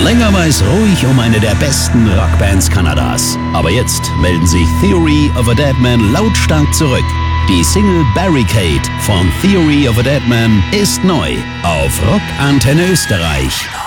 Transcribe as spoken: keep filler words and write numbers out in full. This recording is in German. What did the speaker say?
länger war es ruhig um eine der besten Rockbands Kanadas. Aber jetzt melden sich Theory of a Deadman lautstark zurück. Die Single Barricade von Theory of a Deadman ist neu auf Rock Antenne Österreich.